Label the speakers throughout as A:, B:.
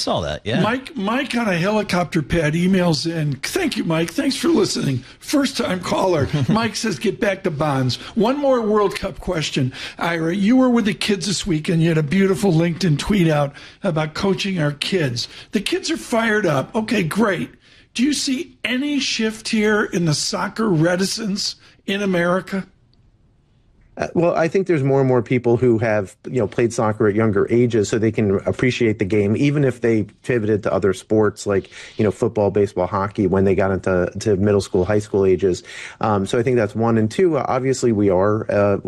A: saw that, yeah.
B: Mike on a helicopter pad emails in. Thank you, Mike. Thanks for listening. First-time caller. Mike says, get back to bonds. One more World Cup question. Ira, you were with the kids this week, and you had a beautiful LinkedIn tweet out about coaching our kids. The kids are fired up. Okay, great. Do you see any shift here in the soccer reticence in America?
C: Well, I think there's more and more people who have, played soccer at younger ages so they can appreciate the game, even if they pivoted to other sports like, football, baseball, hockey when they got into middle school, high school ages. So I think that's one. And two, obviously we are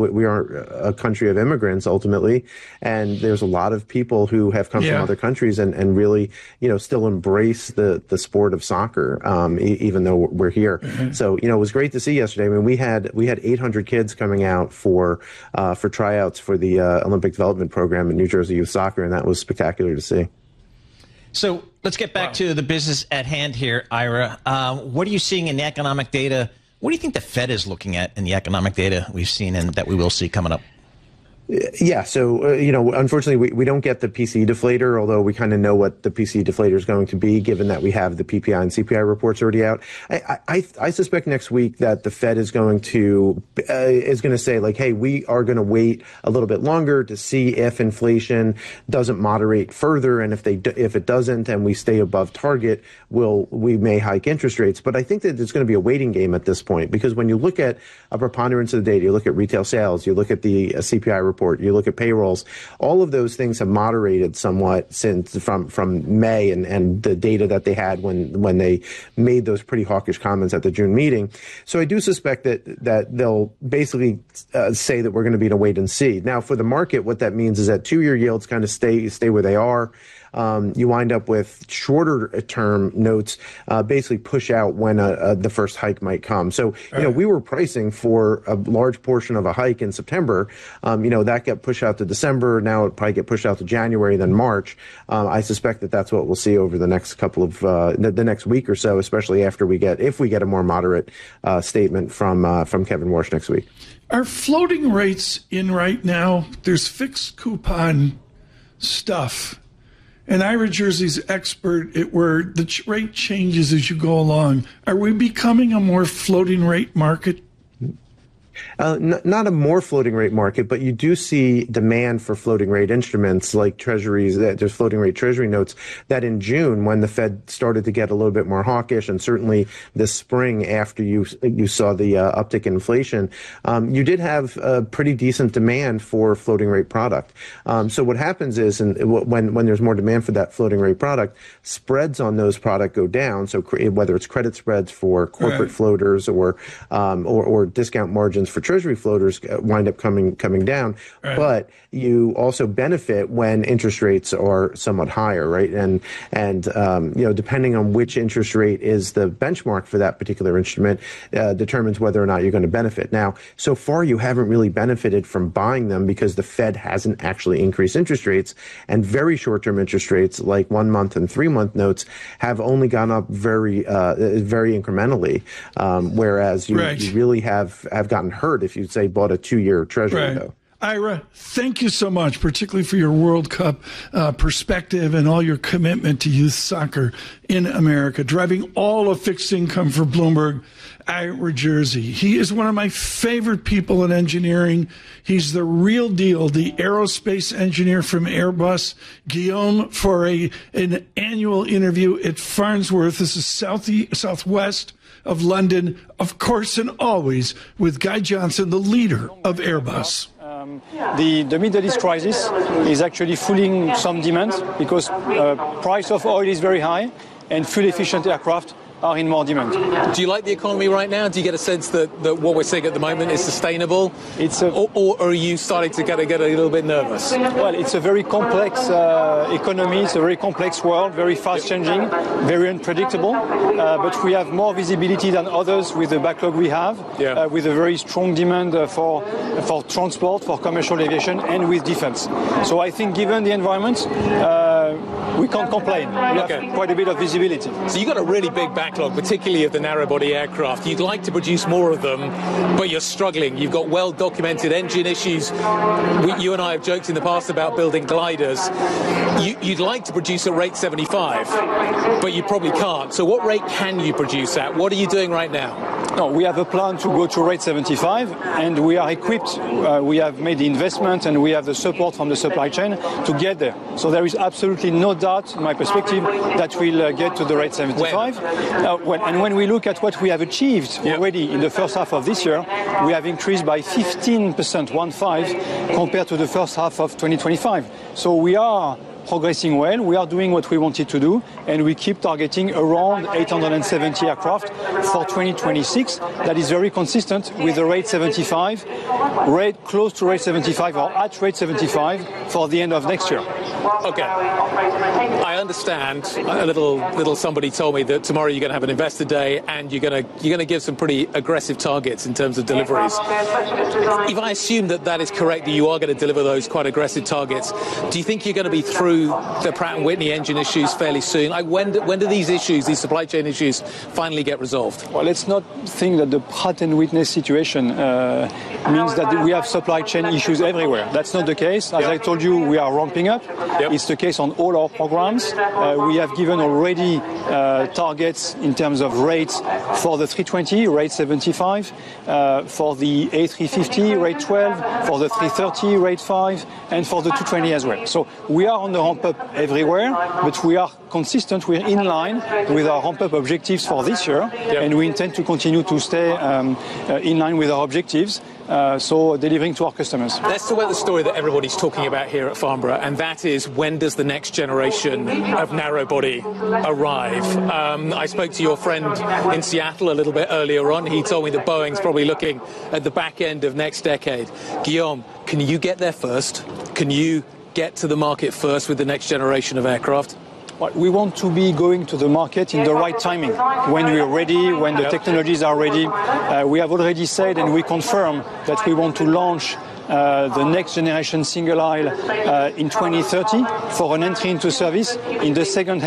C: a country of immigrants ultimately. And there's a lot of people who have come from other countries and really, still embrace the sport of soccer, even though we're here. Mm-hmm. So, it was great to see yesterday. I mean, we had 800 kids coming out for tryouts for the Olympic Development Program in New Jersey Youth Soccer, and that was spectacular to see.
A: So let's get back to the business at hand here, Ira. What are you seeing in the economic data? What do you think the Fed is looking at in the economic data we've seen and that we will see coming up?
C: Yeah, so, unfortunately, we don't get the PCE deflator, although we kind of know what the PCE deflator is going to be, given that we have the PPI and CPI reports already out. I suspect next week that the Fed is going to say, like, hey, we are going to wait a little bit longer to see if inflation doesn't moderate further, and if it doesn't and we stay above target, we may hike interest rates. But I think that it's going to be a waiting game at this point, because when you look at a preponderance of the data, you look at retail sales, you look at the CPI report, you look at payrolls, all of those things have moderated somewhat since from May and the data that they had when they made those pretty hawkish comments at the June meeting. So I do suspect that they'll basically say that we're going to be in a wait and see. Now, for the market, what that means is that 2-year yields kind of stay where they are. You wind up with shorter term notes basically push out when the first hike might come. So, we were pricing for a large portion of a hike in September. That got pushed out to December. Now it probably get pushed out to January, then March. I suspect that that's what we'll see over the next couple of the next week or so, especially after if we get a more moderate statement from Kevin Warsh next week.
B: Are floating rates in right now? There's fixed coupon stuff. And Ira Jersey's expert at where the rate changes as you go along. Are we becoming a more floating rate market?
C: Not a more floating rate market, but you do see demand for floating rate instruments like treasuries. There's floating rate treasury notes that in June, when the Fed started to get a little bit more hawkish, and certainly this spring after you saw the uptick in inflation, you did have a pretty decent demand for floating rate product. So what happens is, when there's more demand for that floating rate product, spreads on those product go down. So whether it's credit spreads for corporate floaters or discount margins for treasury floaters wind up coming down, but you also benefit when interest rates are somewhat higher, right? And depending on which interest rate is the benchmark for that particular instrument, determines whether or not you're going to benefit. Now, so far you haven't really benefited from buying them because the Fed hasn't actually increased interest rates, and very short-term interest rates like 1 month and 3 month notes have only gone up very incrementally, whereas you really have gotten hurt if you say bought a 2-year treasury though.
B: Ira, thank you so much, particularly for your World Cup perspective and all your commitment to youth soccer in America, driving all of fixed income for Bloomberg. Ira Jersey. He is one of my favorite people in engineering. He's the real deal, the aerospace engineer from Airbus. Guillaume, for an annual interview at Farnsworth. This is southwest of London, of course, and always with Guy Johnson, the leader of Airbus.
D: The Middle East crisis is actually fooling some demand because price of oil is very high and fuel-efficient aircraft are in more demand.
E: Do you like the economy right now? Do you get a sense that what we're seeing at the moment is sustainable? Or are you starting to get a little bit nervous?
D: Well, it's a very complex economy. It's a very complex world, very fast-changing, very unpredictable. But we have more visibility than others with the backlog we have, with a very strong demand for transport, for commercial aviation, and with defense. So I think given the environment, we can't complain. We have quite a bit of visibility.
E: So you've got a really big backlog, particularly of the narrow-body aircraft. You'd like to produce more of them, but you're struggling. You've got well-documented engine issues. You and I have joked in the past about building gliders. You'd like to produce at rate 75, but you probably can't. So what rate can you produce at? What are you doing right now?
D: No, we have a plan to go to rate 75, and we are equipped. We have made the investment, and we have the support from the supply chain to get there. So there is absolutely no doubt, in my perspective, that we'll get to the rate 75. When we look at what we have achieved already in the first half of this year, we have increased by 15%, 1.5, compared to the first half of 2025. So we are progressing well. We are doing what we wanted to do, and we keep targeting around 870 aircraft for 2026. That is very consistent with the rate 75, rate close to rate 75 or at rate 75 for the end of next year.
E: Okay. I understand. A little somebody told me that tomorrow you're going to have an investor day and you're going to give some pretty aggressive targets in terms of deliveries. If I assume that is correct, that you are going to deliver those quite aggressive targets, do you think you're going to be through the Pratt & Whitney engine issues fairly soon? Like when do these issues, these supply chain issues, finally get resolved?
D: Well, let's not think that the Pratt & Whitney situation means that we have supply chain issues everywhere. That's not the case. As I told you, we are ramping up. It's the case on all our programs. We have given already targets in terms of rates for the 320, rate 75, for the A350, rate 12, for the 330, rate 5, and for the 220 as well. So we are on the ramp up everywhere, but we are consistent. We're in line with our ramp up objectives for this year, and we intend to continue to stay in line with our objectives. So delivering to our customers.
E: Let's talk about the story that everybody's talking about here at Farnborough, and that is, when does the next generation of narrow body arrive? I spoke to your friend in Seattle a little bit earlier on. He told me that Boeing's probably looking at the back end of next decade. Guillaume, can you get there first? Can you get to the market first with the next generation of aircraft?
D: We want to be going to the market in the right timing, when we are ready, when the technologies are ready. We have already said, and we confirm, that we want to launch the next generation single aisle in 2030 for an entry into service in the second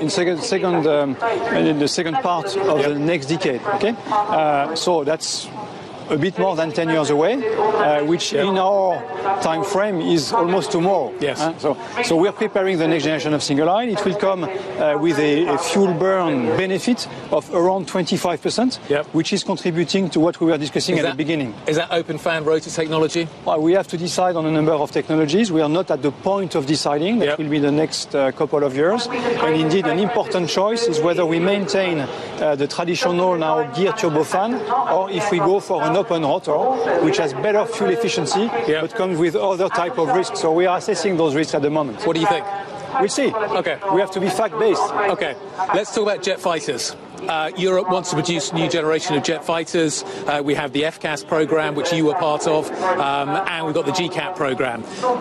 D: part of the next decade. Okay, so that's a bit more than 10 years away, which in our time frame is almost tomorrow.
E: Yes.
D: So we're preparing the next generation of single aisle. It will come with a fuel burn benefit of around 25%, which is contributing to what we were discussing at the beginning.
E: Is that open fan rotor technology?
D: Well, we have to decide on a number of technologies. We are not at the point of deciding. That will be the next couple of years. And indeed, an important choice is whether we maintain the traditional now gear turbofan, or if we go for an open rotor, which has better fuel efficiency, but comes with other type of risks. So we are assessing those risks at the moment.
E: What do you think?
D: We'll see.
E: Okay.
D: We have to be fact-based.
E: Okay. Let's talk about jet fighters. Europe wants to produce a new generation of jet fighters. We have the FCAS program, which you were part of, and we've got the GCAP program.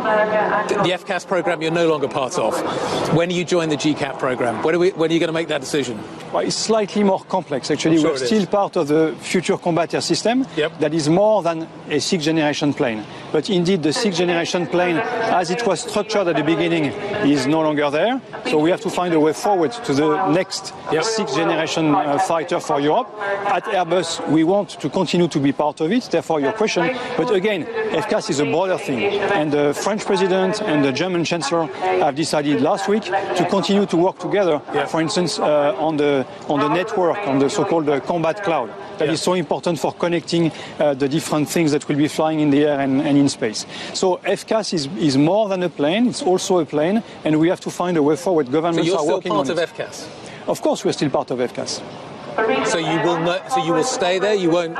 E: The FCAS program you're no longer part of. When do you join the GCAP program? When are you going to make that decision?
D: Well, it's slightly more complex, actually. We're still part of the Future Combat Air System. That is more than a sixth-generation plane. But indeed, the sixth-generation plane, as it was structured at the beginning, is no longer there. So we have to find a way forward to the next sixth-generation fighter for Europe. At Airbus, we want to continue to be part of it, therefore your question. But again, FCAS is a broader thing. And the French President and the German Chancellor have decided last week to continue to work together, for instance, on the network, on the so-called combat cloud. That is so important for connecting the different things that will be flying in the air and in space. So FCAS is more than a plane, it's also a plane, and we have to find a way forward. Governments are working on it.
E: So you're still part of FCAS?
D: Of course, we're still part of FCAS.
E: So you will not, so you will stay there. You won't.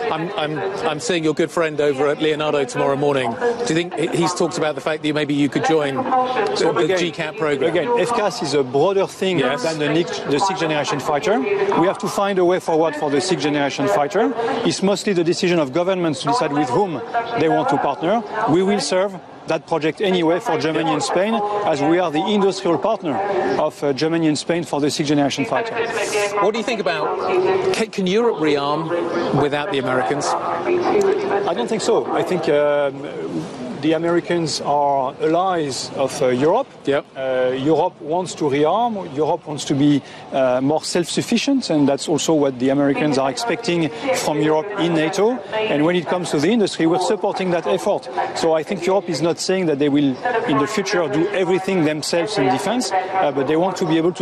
E: I'm seeing your good friend over at Leonardo tomorrow morning. Do you think he's talked about the fact that maybe you could join the GCAP program?
D: Again, FCAS is a broader thing than the sixth generation fighter. We have to find a way forward for the sixth generation fighter. It's mostly the decision of governments to decide with whom they want to partner. We will serve that project anyway for Germany and Spain, as we are the industrial partner of Germany and Spain for the sixth generation fighter.
E: What do you think about, can Europe rearm without the Americans?
D: I don't think so. I think the Americans are allies of Europe.
E: Yep.
D: Europe wants to rearm. Europe wants to be more self-sufficient, and that's also what the Americans are expecting from Europe in NATO. And when it comes to the industry, we're supporting that effort. So I think Europe is not saying that they will, in the future, do everything themselves in defense, but they want to be able to